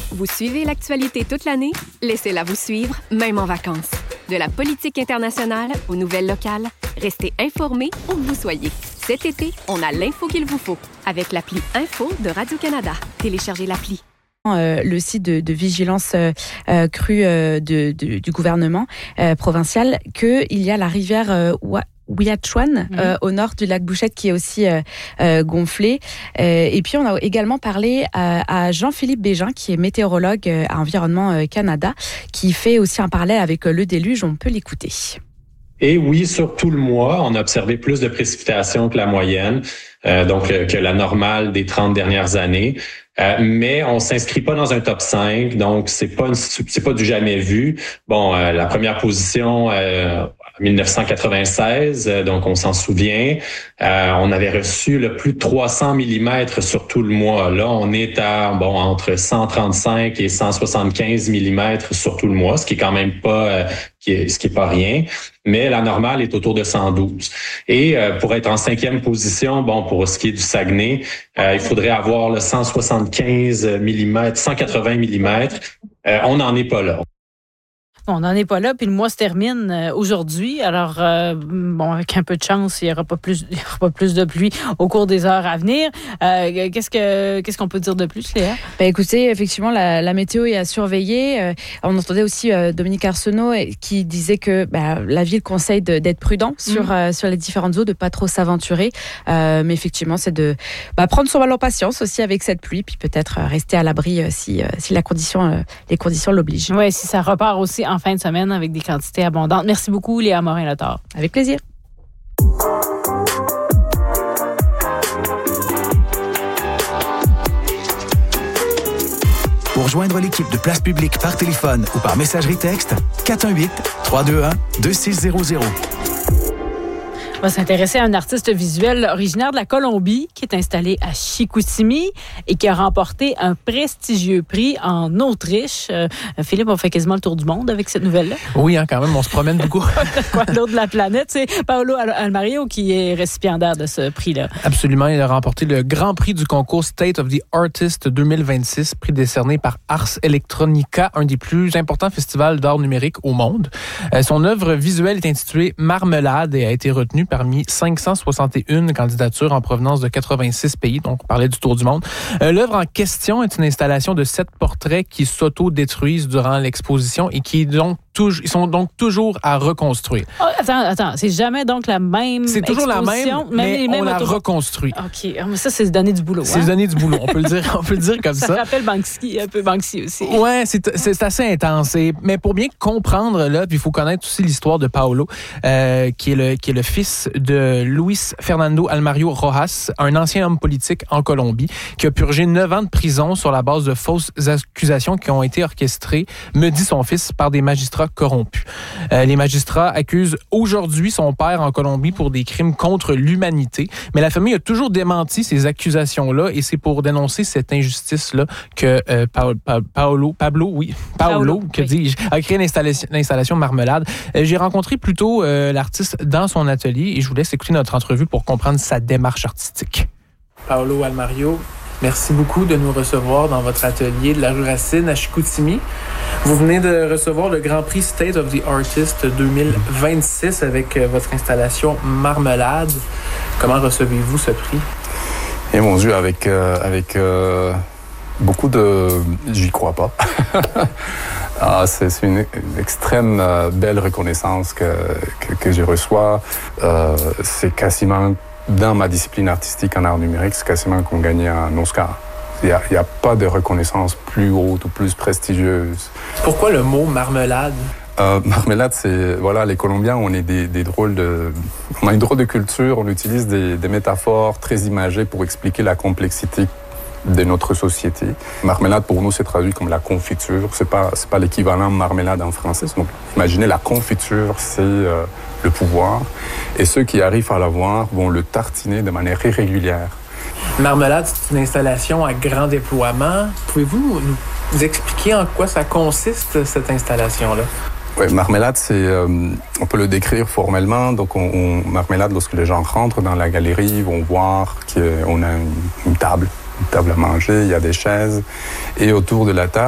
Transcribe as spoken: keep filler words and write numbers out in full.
Vous suivez l'actualité toute l'année? Laissez-la vous suivre, même en vacances. De la politique internationale aux nouvelles locales, restez informés où que vous soyez. Cet été, on a l'info qu'il vous faut avec l'appli Info de Radio-Canada. Téléchargez l'appli. Euh, le site de, de vigilance euh, euh, crue euh, de, de, du gouvernement euh, provincial qu'il y a la rivière euh, Wa- Ouiachuan, mmh. euh, au nord du lac Bouchette, qui est aussi euh, euh, gonflé. Euh, et puis, on a également parlé à, à Jean-Philippe Bégin, qui est météorologue euh, à Environnement euh, Canada, qui fait aussi un parallèle avec euh, le déluge. On peut l'écouter. Et oui, sur tout le mois, on a observé plus de précipitations que la moyenne, euh, donc euh, que la normale des trente dernières années. Euh, mais on s'inscrit pas dans un top cinq, donc c'est pas une, c'est pas du jamais vu. Bon, euh, la première position euh, en dix-neuf cent quatre-vingt-seize, euh, donc on s'en souvient. Euh, on avait reçu le plus de trois cents millimètres sur tout le mois. Là, on est à bon entre cent trente-cinq et cent soixante-quinze millimètres sur tout le mois, ce qui est quand même pas euh, qui est, ce qui est pas rien. Mais la normale est autour de cent douze. Et euh, pour être en cinquième position, bon, pour ce qui est du Saguenay, euh, il faudrait avoir le cent soixante-quinze millimètres, cent quatre-vingts millimètres. Euh, on n'en est pas là. On n'en est pas là, puis le mois se termine euh, aujourd'hui. Alors, euh, bon, avec un peu de chance, il n'y aura pas plus, il y aura pas plus de pluie au cours des heures à venir. Euh, qu'est-ce que, qu'est-ce qu'on peut dire de plus, Léa? Ben, écoutez, effectivement, la, la météo est à surveiller. Euh, on entendait aussi euh, Dominique Arsenault qui disait que ben, la ville conseille de, d'être prudent sur mmh. euh, sur les différentes eaux, de pas trop s'aventurer. Euh, mais effectivement, c'est de ben, prendre son mal en patience aussi avec cette pluie, puis peut-être euh, rester à l'abri euh, si euh, si la condition, euh, les conditions l'obligent. Oui, si ça repart aussi en fin de semaine avec des quantités abondantes. Merci beaucoup, Léa Morin-Letard. Avec plaisir. Pour joindre l'équipe de Place Publique par téléphone ou par messagerie texte, quatre un huit, trois deux un, deux six zéro zéro. On va s'intéresser à un artiste visuel originaire de la Colombie qui est installé à Chicoutimi et qui a remporté un prestigieux prix en Autriche. Euh, Philippe, on fait quasiment le tour du monde avec cette nouvelle-là. Oui, hein, quand même, on se promène beaucoup. Quoi d'autre de la planète? C'est Paolo Almario qui est récipiendaire de ce prix-là. Absolument, il a remporté le grand prix du concours State of the Artist deux mille vingt-six, prix décerné par Ars Electronica, un des plus importants festivals d'art numérique au monde. Euh, son œuvre visuelle est intitulée Marmelade et a été retenue parmi cinq cent soixante et une candidatures en provenance de quatre-vingt-six pays. Donc, on parlait du tour du monde. Euh, l'œuvre en question est une installation de sept portraits qui s'auto-détruisent durant l'exposition et qui donc Touj- ils sont donc toujours à reconstruire. Oh, attends, attends, c'est jamais donc la même C'est toujours la même, mais on la auto- reconstruit. OK, mais ça, c'est se donner du boulot. C'est hein? se donner du boulot, on peut le dire, on peut le dire comme ça. Ça rappelle Banksy, un peu Banksy aussi. Ouais, c'est, c'est assez intense. Et, mais pour bien comprendre là, il faut connaître aussi l'histoire de Paolo, euh, qui est le qui est le fils de Luis Fernando Almario Rojas, un ancien homme politique en Colombie, qui a purgé neuf ans de prison sur la base de fausses accusations qui ont été orchestrées, me dit son fils, par des magistrats corrompus. Euh, les magistrats accusent aujourd'hui son père en Colombie pour des crimes contre l'humanité, mais la famille a toujours démenti ces accusations-là et c'est pour dénoncer cette injustice-là que euh, pa- pa- Paolo, Pablo, oui, Paolo, Paolo que oui. dis-je, a créé l'installation, l'installation Marmelade. Euh, j'ai rencontré plutôt euh, l'artiste dans son atelier et je vous laisse écouter notre entrevue pour comprendre sa démarche artistique. Paolo Almario, merci beaucoup de nous recevoir dans votre atelier de la rue Racine à Chicoutimi. Vous venez de recevoir le Grand Prix State of the Artist deux mille vingt-six avec votre installation Marmelade. Comment recevez-vous ce prix? Et mon Dieu, avec, euh, avec euh, beaucoup de... J'y crois pas. ah, c'est, c'est une, une extrême euh, belle reconnaissance que, que, que je reçois. Euh, c'est quasiment... Dans ma discipline artistique en art numérique, c'est quasiment qu'on gagnait un Oscar. Il n'y a, a pas de reconnaissance plus haute ou plus prestigieuse. Pourquoi le mot marmelade? Euh, marmelade, c'est... Voilà, les Colombiens, on est des, des drôles de... On a une drôle de culture, on utilise des, des métaphores très imagées pour expliquer la complexité de notre société. Marmelade, pour nous, c'est traduit comme la confiture. C'est pas, c'est pas l'équivalent marmelade en français. Donc, imaginez, la confiture, c'est euh, le pouvoir. Et ceux qui arrivent à l'avoir vont le tartiner de manière irrégulière. Marmelade, c'est une installation à grand déploiement. Pouvez-vous nous, nous expliquer en quoi ça consiste, cette installation-là? Oui, Marmelade, c'est, euh, on peut le décrire formellement. Donc, on, on, Marmelade, lorsque les gens rentrent dans la galerie, ils vont voir qu'on a une, une table. Une table à manger, il y a des chaises. Et autour de la table,